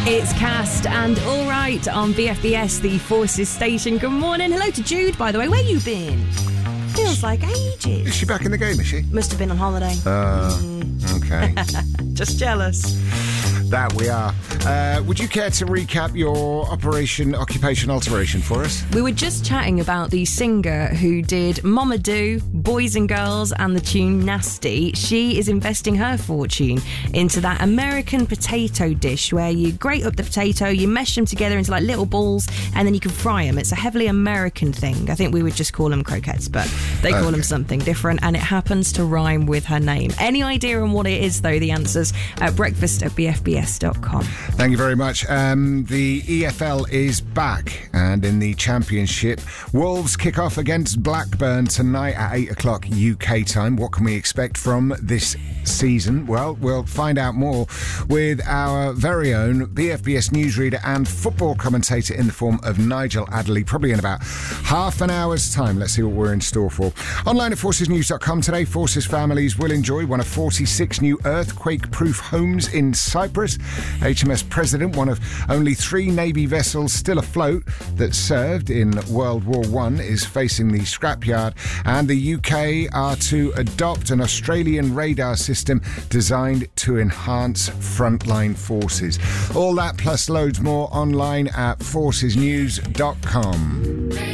It's Cast and All Right on BFBS, the Forces station. Good morning. Hello to Jude, by the way. Where you been? Feels like ages. Is she back in the game, is she? Must have been on holiday. Okay. Just jealous. That we are. Would you care to recap your Operation Occupation Alteration for us? We were just chatting about the singer who did Mama Do, Boys and Girls and the tune Nasty. She is investing her fortune into that American potato dish where you grate up the potato, you mesh them together into like little balls, and then you can fry them. It's a heavily American thing. I think we would just call them croquettes, but they call them something different, and it happens to rhyme with her name. Any idea on what it is, though? The answers at breakfast@bfbs.com. Thank you very much. The EFL is back, and in the Championship, Wolves kick off against Blackburn tonight at 8 o'clock UK time. What can we expect from this season? Well, we'll find out more with our very own BFBS newsreader and football commentator in the form of Nigel Adderley, probably in about half an hour's time. Let's see what we're in store for. Online at forcesnews.com today, Forces families will enjoy one of 46 new earthquake-proof homes in Cyprus. HMS President, one of only 3 Navy vessels still afloat that served in World War I, is facing the scrapyard, and the UK are to adopt an Australian radar system designed to enhance frontline forces. All that plus loads more online at forcesnews.com.